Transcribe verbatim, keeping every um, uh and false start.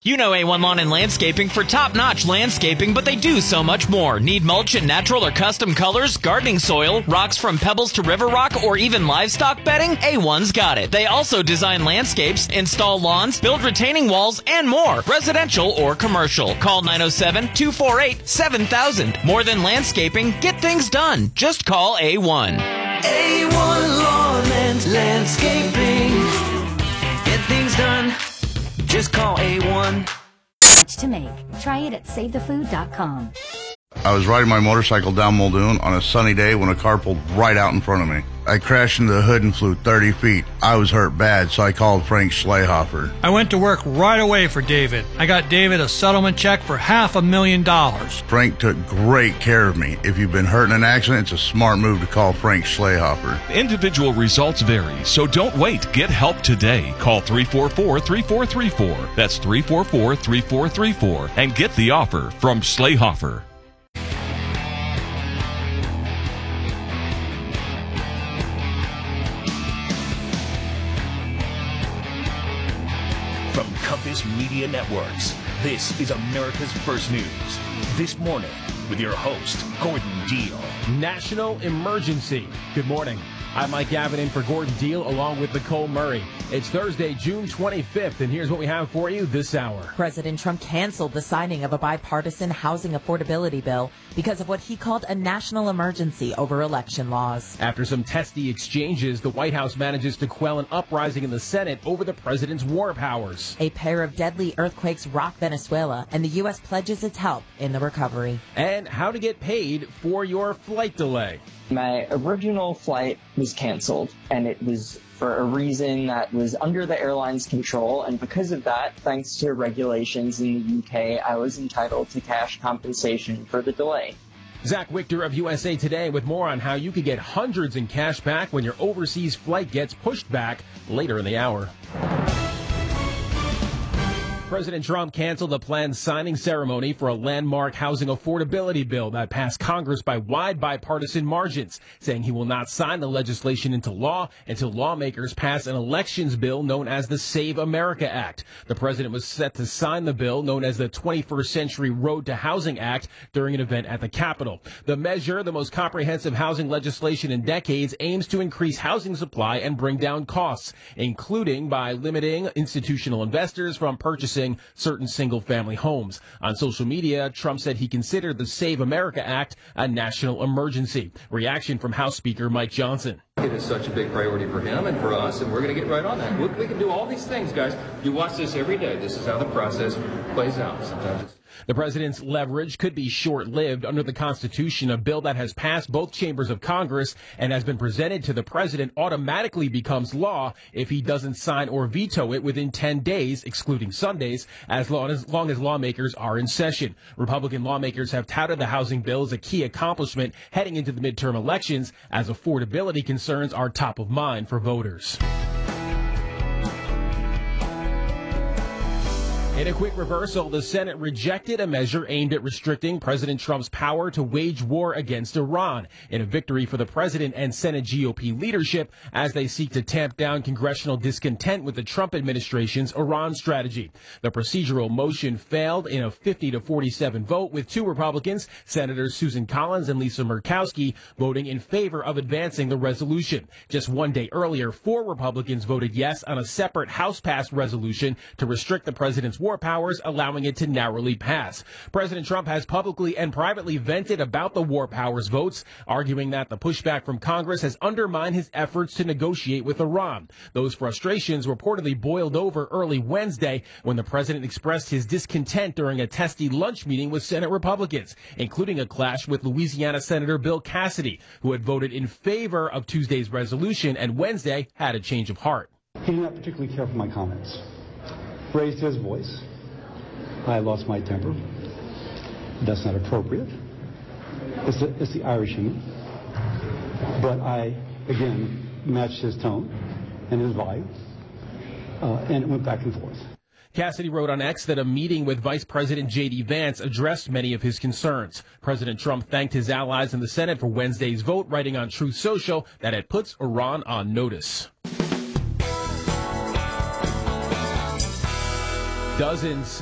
You know A one Lawn and Landscaping for top-notch landscaping, but they do so much more. Need mulch in natural or custom colors, gardening soil, rocks from pebbles to river rock, or even livestock bedding? A one's got it. They also design landscapes, install lawns, build retaining walls, and more, residential or commercial. Call nine oh seven, two four eight, seven thousand. More than landscaping, get things done. Just call A one. A one Lawn and Landscaping. Get things done. Just call A one. To make. Try it at save the food dot com. I was riding my motorcycle down Muldoon on a sunny day when a car pulled right out in front of me. I crashed into the hood and flew thirty feet. I was hurt bad, so I called Frank Schlehofer. I went to work right away for David. I got David a settlement check for half a million dollars. Frank took great care of me. If you've been hurt in an accident, it's a smart move to call Frank Schlehofer. Individual results vary, so don't wait. Get help today. Call three four four, three four three four. That's three four four, three four three four. And get the offer from Schlehofer. From Compass Media Networks, this is America's First News. This morning, with your host, Gordon Deal. National emergency. Good morning. I'm Mike Gavin in for Gordon Deal along with Nicole Murray. It's Thursday, June twenty-fifth, and here's what we have for you this hour. President Trump canceled the signing of a bipartisan housing affordability bill because of what he called a national emergency over election laws. After some testy exchanges, the White House manages to quell an uprising in the Senate over the president's war powers. A pair of deadly earthquakes rock Venezuela, and the U S pledges its help in the recovery. And how to get paid for your flight delay. My original flight was canceled, and it was for a reason that was under the airline's control, and because of that, thanks to regulations in the U K, I was entitled to cash compensation for the delay. Zach Wichter of U S A Today with more on how you could get hundreds in cash back when your overseas flight gets pushed back later in the hour. President Trump canceled a planned signing ceremony for a landmark housing affordability bill that passed Congress by wide bipartisan margins, saying he will not sign the legislation into law until lawmakers pass an elections bill known as the Save America Act. The president was set to sign the bill known as the twenty-first Century Road to Housing Act during an event at the Capitol. The measure, the most comprehensive housing legislation in decades, aims to increase housing supply and bring down costs, including by limiting institutional investors from purchasing certain single-family homes. On social media, Trump said he considered the Save America Act a national emergency. Reaction from House Speaker Mike Johnson. It is such a big priority for him and for us, and we're going to get right on that. We, we can do all these things, guys. You watch this every day. This is how the process plays out. Sometimes it's The president's leverage could be short-lived. Under the Constitution, a bill that has passed both chambers of Congress and has been presented to the president automatically becomes law if he doesn't sign or veto it within ten days, excluding Sundays, as long as, long as lawmakers are in session. Republican lawmakers have touted the housing bill as a key accomplishment heading into the midterm elections, as affordability concerns are top of mind for voters. In a quick reversal, the Senate rejected a measure aimed at restricting President Trump's power to wage war against Iran, in a victory for the president and Senate G O P leadership as they seek to tamp down congressional discontent with the Trump administration's Iran strategy. The procedural motion failed in a fifty to forty-seven vote, with two Republicans, Senators Susan Collins and Lisa Murkowski, voting in favor of advancing the resolution. Just one day earlier, four Republicans voted yes on a separate House-passed resolution to restrict the president's war powers, allowing it to narrowly pass. President Trump has publicly and privately vented about the war powers votes, arguing that the pushback from Congress has undermined his efforts to negotiate with Iran. Those frustrations reportedly boiled over early Wednesday when the president expressed his discontent during a testy lunch meeting with Senate Republicans, including a clash with Louisiana Senator Bill Cassidy, who had voted in favor of Tuesday's resolution and Wednesday had a change of heart. He did not particularly care for my comments. Raised his voice. I lost my temper. That's not appropriate. It's the, it's the Irish in me. But I, again, matched his tone and his vibe, uh, and it went back and forth. Cassidy wrote on X that a meeting with Vice President J D Vance addressed many of his concerns. President Trump thanked his allies in the Senate for Wednesday's vote, writing on Truth Social that it puts Iran on notice. Dozens